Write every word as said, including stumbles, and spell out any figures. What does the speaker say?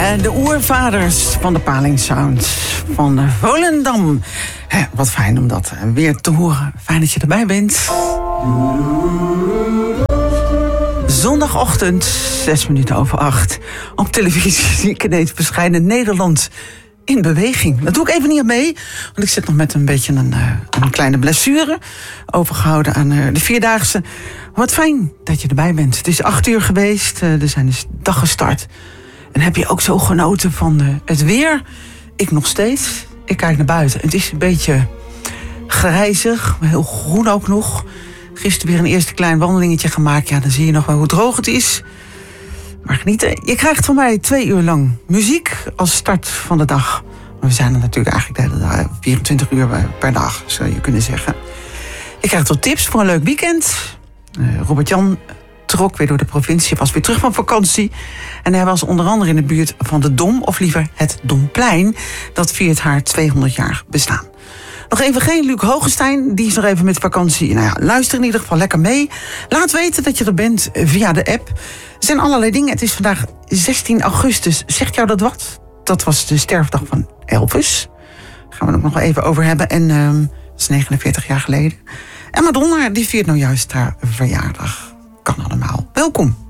De oervaders van de Paling Sound van Volendam. Hè, wat fijn om dat weer te horen. Fijn dat je erbij bent. Zondagochtend, zes minuten over acht. Op televisie zie ik ineens verschijnen Nederland in beweging. Dat doe ik even niet aan mee, want ik zit nog met een beetje een, uh, een kleine blessure. Overgehouden aan uh, de Vierdaagse. Wat fijn dat je erbij bent. Het is acht uur geweest, uh, er zijn dus dag gestart. En heb je ook zo genoten van uh, het weer? Ik nog steeds. Ik kijk naar buiten. Het is een beetje grijzig, maar heel groen ook nog. Gisteren weer een eerste klein wandelingetje gemaakt. Ja, dan zie je nog wel hoe droog het is. Maar genieten. Je krijgt van mij twee uur lang muziek als start van de dag. Maar we zijn er natuurlijk eigenlijk de hele dag, vierentwintig uur per dag, zou je kunnen zeggen. Je krijgt wat tips voor een leuk weekend. Uh, Robert-Jan trok weer door de provincie, was weer terug van vakantie. En hij was onder andere in de buurt van de Dom, of liever het Domplein. Dat viert haar tweehonderd jaar bestaan. Nog even geen Luc Hogestein, die is nog even met vakantie. Nou ja, luister in ieder geval lekker mee. Laat weten dat je er bent via de app. Er zijn allerlei dingen. Het is vandaag zestien augustus. Zegt jou dat wat? Dat was de sterfdag van Elvis. Daar gaan we het ook nog even over hebben. En uh, dat is negenenveertig jaar geleden. En Madonna, die viert nou juist haar verjaardag. Kan allemaal. Welkom.